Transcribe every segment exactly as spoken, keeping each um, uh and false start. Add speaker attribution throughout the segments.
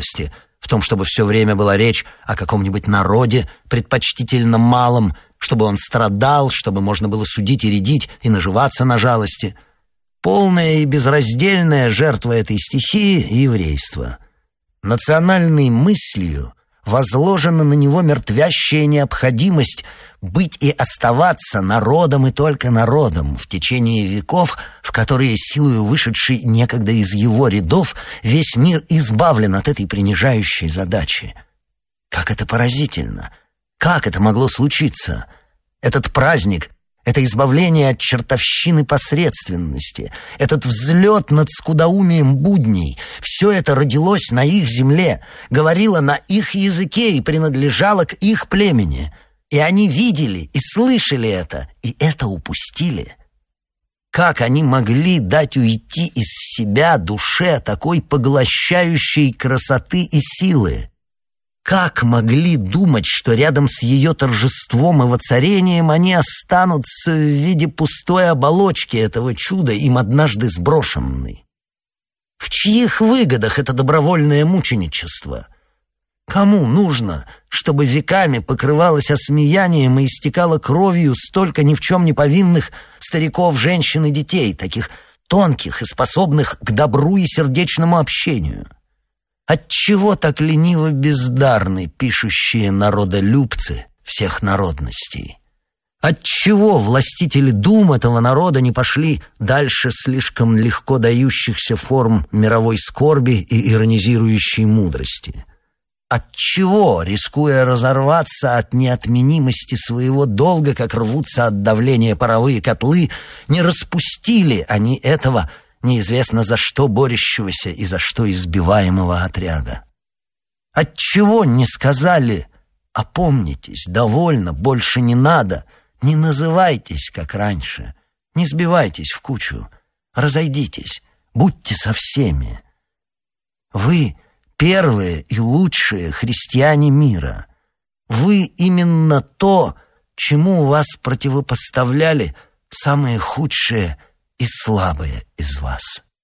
Speaker 1: святости в том, чтобы все время была речь о каком-нибудь народе, предпочтительно малом, чтобы он страдал, чтобы можно было судить и рядить и наживаться на жалости. Полная и безраздельная жертва этой стихии — еврейство. Национальной мыслью возложена на него мертвящая необходимость быть и оставаться народом и только народом в течение веков, в которые, силою вышедшей некогда из его рядов, весь мир избавлен от этой принижающей задачи. Как это поразительно! Как это могло случиться? Этот праздник, это избавление от чертовщины посредственности, этот взлет над скудоумием будней, все это родилось на их земле, говорило на их языке и принадлежало к их племени. И они видели и слышали это, и это упустили. Как они могли дать уйти из себя душе такой поглощающей красоты и силы? Как могли думать, что рядом с ее торжеством и воцарением они останутся в виде пустой оболочки этого чуда, им однажды сброшенной? В чьих выгодах это добровольное мученичество? Кому нужно, чтобы веками покрывалось осмеянием и истекало кровью столько ни в чем не повинных стариков, женщин и детей, таких тонких и способных к добру и сердечному общению? Отчего так лениво бездарны пишущие народолюбцы всех народностей? Отчего властители дум этого народа не пошли дальше слишком легко дающихся форм мировой скорби и иронизирующей мудрости? Отчего, рискуя разорваться от неотменимости своего долга, как рвутся от давления паровые котлы, не распустили они этого неизвестно за что борющегося и за что избиваемого отряда? Отчего не сказали: опомнитесь, довольно, больше не надо, не называйтесь, как раньше, не сбивайтесь в кучу, разойдитесь, будьте со всеми? Вы первые и лучшие христиане мира. Вы именно то, чему вас противопоставляли самые худшие и слабые из вас.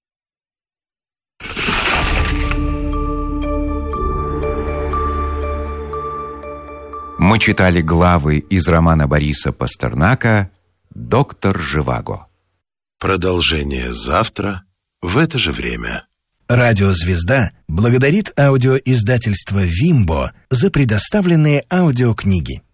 Speaker 2: Мы читали главы из романа Бориса Пастернака «Доктор Живаго».
Speaker 3: Продолжение завтра в это же время.
Speaker 4: Радиозвезда благодарит аудиоиздательство «Вимбо» за предоставленные аудиокниги.